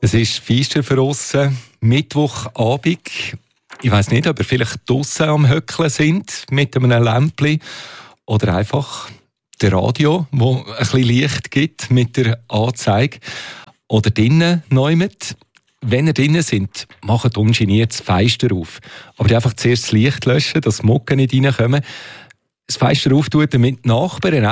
Es ist feister für uns, Mittwochabend. Ich weiss nicht, ob ihr vielleicht draussen am Höckeln sind, mit einem Lämpchen oder einfach der Radio, wo ein bisschen Licht gibt mit der Anzeige. Oder drinnen neu mit. Wenn ihr drinnen seid, macht ungeniert das Fenster auf. Aber einfach zuerst das Licht löschen, dass die Mücken nicht reinkommen. Das Fenster auftun, damit die Nachbarn